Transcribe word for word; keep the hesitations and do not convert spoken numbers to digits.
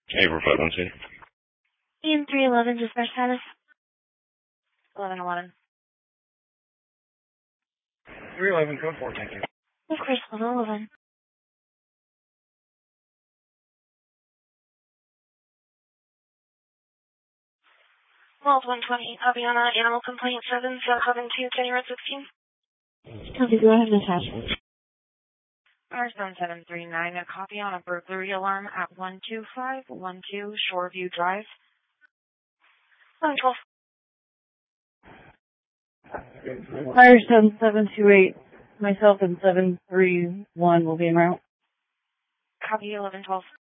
April five one two. Ian three eleven, dispatch status. eleven eleven. three eleven, code four, thank you. Of course, eleven eleven. Well, one twenty, copy on uh, animal complaint seven seven two, January sixteen. Copy, go ahead and attach it. R seven seven three nine, a copy on a burglary alarm at one two five one two Shoreview Drive. eleven twelve. Fire seven seven two eight, myself and seven three one will be en route. Copy eleven twelve.